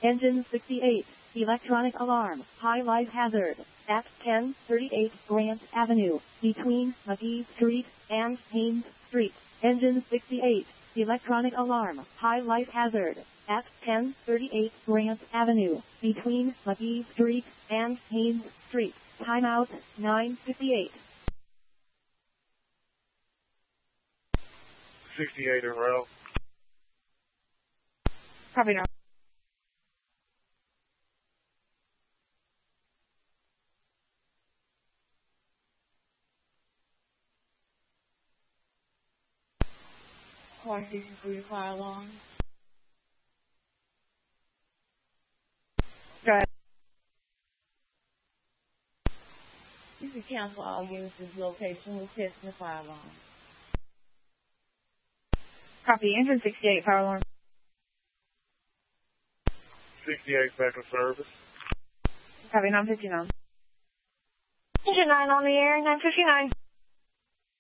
Engine 68, electronic alarm, high life hazard, at 1038 Grant Avenue, between McGee Street and Haynes Street. Engine 68, electronic alarm, high life hazard, at 1038 Grant Avenue, between McGee Street and Haynes Street. Timeout, 9:58. 68 in route. Copy now. Car station for your fire alarm. Go ahead. You can cancel all units in this location. We're testing the fire alarm. Copy. Engine 68, fire alarm. 68 back in service. Copy. 959. Engine 9 on the air, 959.